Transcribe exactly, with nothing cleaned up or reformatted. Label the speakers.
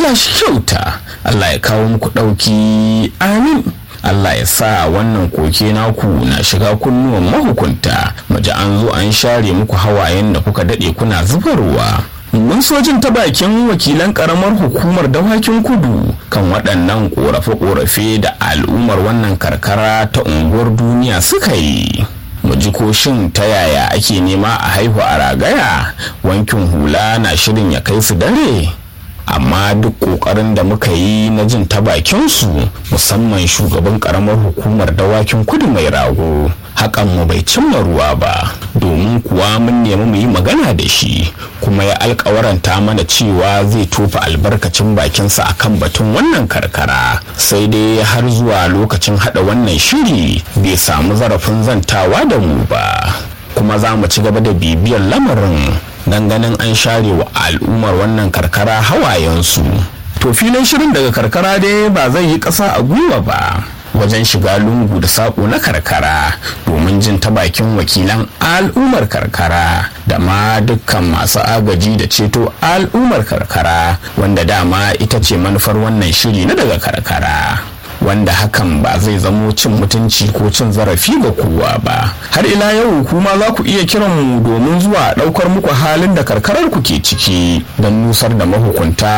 Speaker 1: Allah shi kyauta, Allah ya kawo muku ɗauki, amin. Allah ya sa wannan koke naku na shiga kunnuwan mahukunta, maji an zo an share muku hawayen da kuka daɗe kuna zubarwa. Mun sojin ta bakin wakilan karamar hukumar dawakin kudu kan waɗannan ƙorafe-ƙorafe da al'ummar wannan karkara ta unguwar duniya suka yi. Mu ji ko shin ta yaya ake nema a haihu a ragaya, wankin hula na shirin ya kai su dare. Amma duk ƙoƙarin da muka yi na jin ta bakinsu, musamman shugaban ƙaramar hukumar dawakin kudu mai rago, hakan mu bai cimma ruwa ba, domin kuwa mun nemi mu yi magana da shi kuma ya alƙawaranta mana cewa zai tofa albarkacin bakinsa akan batun wannan karkara, sai dai har zuwa lokacin haɗa wannan shiri bai samu zarafin zantawa da mu ba. Kuma za mu ci gaba da bibiyar lamarin dan ganin an share wa al'ummar wannan karkara hawayensu. To filin shirin daga karkara dai ba zai yi ƙasa a gwiwa ba wajen shiga lungu da saƙo na karkara domin jin ta bakin wakilan al'ummar karkara da ma dukkan masu agaji da ceto al'ummar karkara, wanda dama ita ce manufar wannan shiri na daga karkara, wanda hakan ba zai zamo cin mutunci ko cin zarafi ga kowa ba. Har ila yau kuma za ku iya kiran mu domin zuwa ɗaukar muku halin da karkarar ku ke ciki don nusar da mahukunta